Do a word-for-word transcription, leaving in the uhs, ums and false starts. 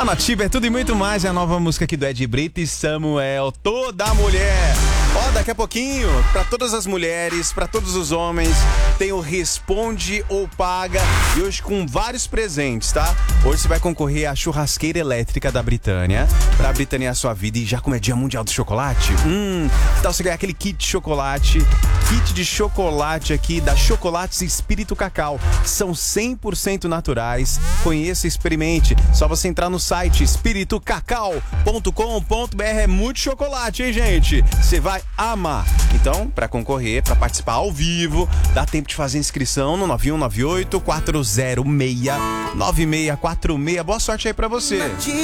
Tá nativa, é tudo e muito mais. É a nova música aqui do Ed Brito e Samuel, Toda Mulher. Ó, daqui a pouquinho, pra todas as mulheres, pra todos os homens, tem o Responde ou Paga. E hoje com vários presentes, tá? Hoje você vai concorrer à churrasqueira elétrica da Britânia, pra Britânia a sua vida. E já como é Dia Mundial do Chocolate, hum, que tal você ganhar aquele kit de chocolate? Kit de chocolate aqui da Chocolates Espírito Cacau. São cem por cento naturais. Conheça e experimente. Só você entrar no site espírito cacau ponto com ponto br. É muito chocolate, hein, gente? Você vai amar. Então, para concorrer, para participar ao vivo, dá tempo de fazer inscrição no nove um nove oito, quatro zero seis, nove seis quatro seis. Boa sorte aí para você.